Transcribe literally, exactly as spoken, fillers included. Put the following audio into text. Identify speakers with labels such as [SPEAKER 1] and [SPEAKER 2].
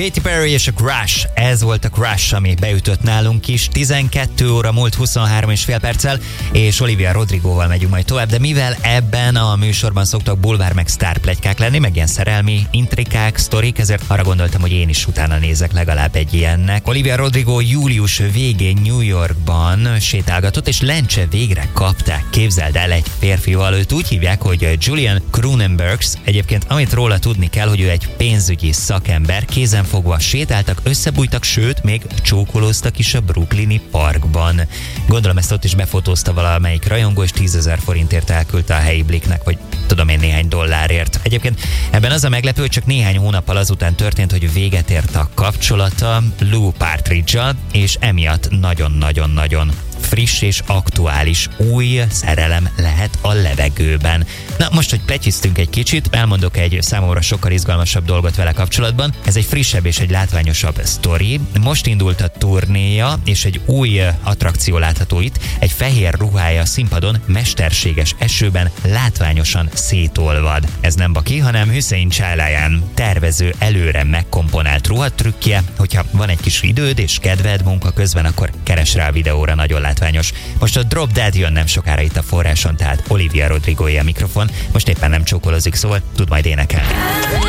[SPEAKER 1] Katy Perry és a Crush, ez volt a Crush, ami beütött nálunk is. tizenkét óra múlt huszonhárom és fél perccel, és Olivia Rodrigoval megyünk majd tovább, de mivel ebben a műsorban szoktak bulvár meg sztárpletykák lenni, meg ilyen szerelmi intrikák, sztorik, ezért arra gondoltam, hogy én is utána nézek legalább egy ilyennek. Olivia Rodrigo július végén New Yorkban sétálgatott, és lencse végre kapták. Képzeld el, egy férfival, őt úgy hívják, hogy Julian Cronenbergs. Egyébként amit róla tudni kell, hogy ő egy pénzügyi szakember, kézenfogva sétáltak, összebújtak, sőt, még csókolóztak is a brooklyni parkban. Gondolom ezt ott is befotózta valamelyik rajongó, és tízezer forintért elküldte a helyi Bliknek, vagy tudom én, néhány dollárért. Egyébként ebben az a meglepő, hogy csak néhány hónappal azután történt, hogy véget ért a kapcsolata Lou Partridge-al, és emiatt nagyon-nagyon-nagyon friss és aktuális új szerelem lehet a levegőben. Na most, hogy pletyiztünk egy kicsit, elmondok egy számomra sokkal izgalmasabb dolgot vele kapcsolatban. Ez egy frissebb és egy látványosabb sztori. Most indult a turnéja, és egy új attrakció látható itt. Egy fehér ruhája a színpadon mesterséges esőben látványosan szétolvad. Ez nem baki, hanem Hüseyin Csálaján tervező előre megkomponált ruhatrükkje. Hogyha van egy kis időd és kedved munka közben, akkor keres rá a videóra, nagyon látványos. Most a Drop Dead jön nem sokára itt a forráson, tehát Olivia Rodrigo a mikrofon. Most éppen nem csókolózik, szóval tud majd énekelni.